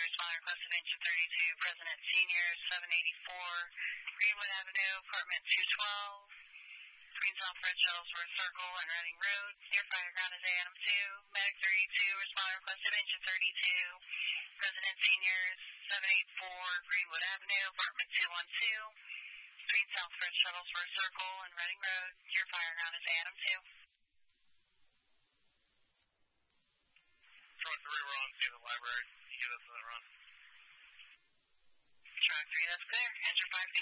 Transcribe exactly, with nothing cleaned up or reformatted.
responder requested engine thirty-two, President Senior, seven eighty-four, Greenwood Avenue, apartment two twelve, Green Southwest Shuttlesworth Circle and Reading Road. Near fire ground is A M two, Medic thirty-two, responder requested engine thirty-two, President Senior, seven eighty-four, Greenwood Avenue, apartment two twelve, Green Southwest Shuttlesworth Circle and Reading Road. Your fire ground is A M two. Truck three, we're on scene at the library. Can you get us to that run? Truck three, that's clear. Enter five